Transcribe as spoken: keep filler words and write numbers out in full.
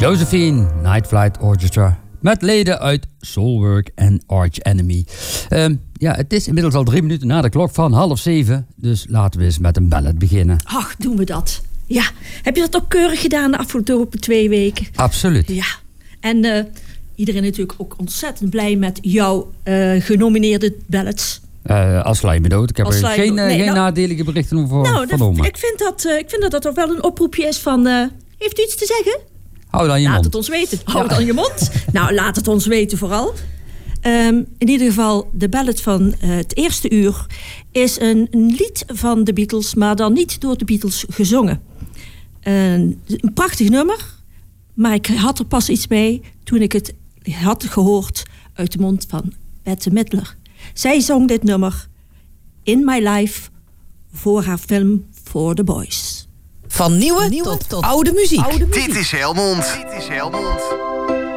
Josephine, Night Flight Orchestra. Met leden uit Soulwork en Arch Enemy. Um, ja, het is inmiddels al drie minuten na de klok van half zeven. Dus laten we eens met een ballad beginnen. Ach, doen we dat. Ja, heb je dat ook keurig gedaan de afgelopen twee weken? Absoluut. Ja, en uh, iedereen natuurlijk ook ontzettend blij met jouw uh, genomineerde ballads. Uh, als sla je me dood. Ik heb Als er geen, nee, geen nou, nadelige berichten over nou, vernomen. Ik vind, dat, uh, ik vind dat dat toch wel een oproepje is van... Uh, heeft u iets te zeggen? Hou dan je laat mond. het ons weten. Hou ja. dan je mond. Nou, laat het ons weten vooral. Um, in ieder geval, de ballad van uh, het eerste uur is een, een lied van de Beatles, maar dan niet door de Beatles gezongen. Uh, een prachtig nummer, maar ik had er pas iets mee toen ik het had gehoord uit de mond van Bette Midler. Zij zong dit nummer In My Life voor haar film For the Boys. Van nieuwe, nieuwe tot, tot oude muziek. oude muziek. Dit is Helmond. Dit is Helmond.